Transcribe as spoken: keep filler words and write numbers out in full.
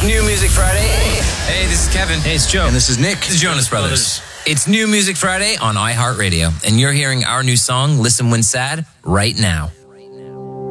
New Music Friday. Hey, this is Kevin. Hey, it's Joe. And this is Nick. The Jonas Brothers. It's New Music Friday on iHeartRadio, and you're hearing our new song, Listen When Sad, right now.